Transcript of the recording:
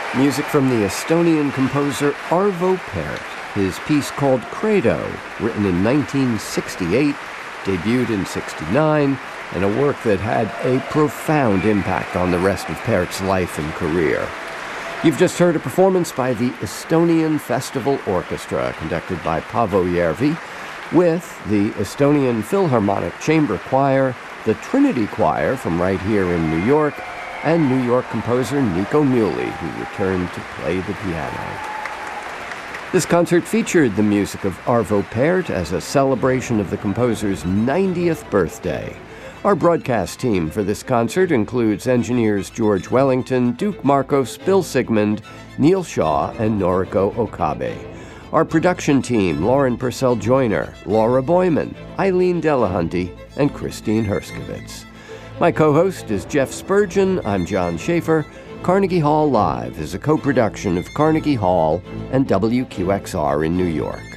Music from the Estonian composer Arvo Pärt. His piece called Credo, written in 1968, debuted in '69, and a work that had a profound impact on the rest of Pärt's life and career. You've just heard a performance by the Estonian Festival Orchestra, conducted by Paavo Järvi, with the Estonian Philharmonic Chamber Choir, the Trinity Choir from right here in New York, and New York composer Nico Muhly, who returned to play the piano. This concert featured the music of Arvo Pärt as a celebration of the composer's 90th birthday. Our broadcast team for this concert includes engineers George Wellington, Duke Marcos, Bill Sigmund, Neil Shaw, and Noriko Okabe. Our production team, Lauren Purcell-Joyner, Laura Boyman, Eileen Delahunty, and Christine Herskovitz. My co-host is Jeff Spurgeon. I'm John Schaefer. Carnegie Hall Live is a co-production of Carnegie Hall and WQXR in New York.